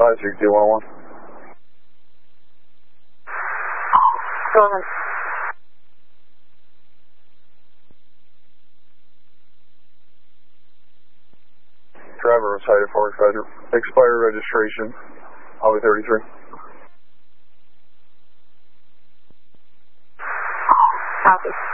56211. Go ahead. Driver was cited for expired registration, Highway 33. Copy.